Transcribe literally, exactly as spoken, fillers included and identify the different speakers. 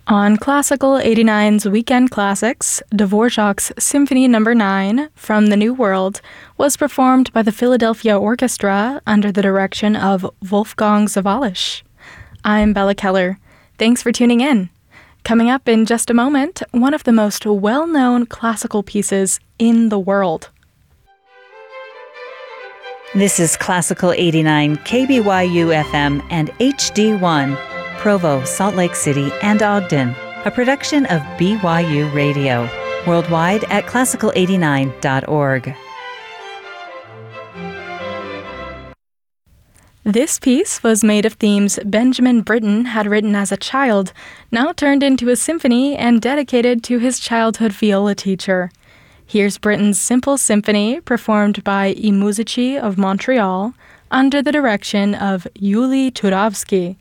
Speaker 1: On Classical eighty-nine's Weekend Classics, Dvorak's Symphony Number nine, From the New World, was performed by the Philadelphia Orchestra under the direction of Wolfgang Sawallisch. I'm Bella Keller. Thanks for tuning in. Coming up in just a moment, one of the most well-known classical pieces in the world.
Speaker 2: This is Classical eighty-nine, K B Y U F M and H D one, Provo, Salt Lake City, and Ogden, a production of B Y U Radio, worldwide at classical eighty-nine dot org.
Speaker 1: This piece was made of themes Benjamin Britten had written as a child, now turned into a symphony and dedicated to his childhood viola teacher. Here's Britten's Simple Symphony, performed by I Musici of Montreal, under the direction of Yuli Turovsky.